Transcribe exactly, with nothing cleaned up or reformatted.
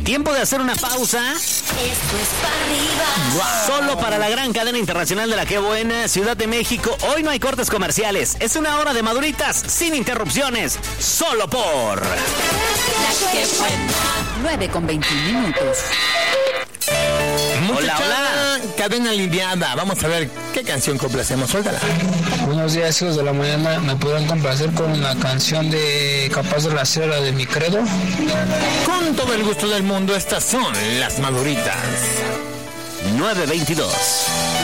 Tiempo de hacer una pausa. Esto es para arriba. Solo para la gran cadena internacional de La Qué Buena, Ciudad de México. Hoy no hay cortes comerciales. Es una hora de maduritas sin interrupciones. Solo por La Qué Buena. nueve con veintiún minutos. Hola, hola. Cadena alineada. Vamos a ver qué canción complacemos. Suéltala. Buenos días, hijos de la mañana. ¿Me podrán complacer con la canción de Capaz de la Sierra de Mi Credo? Con todo el gusto del mundo, estas son las maduritas. nueve veintidós.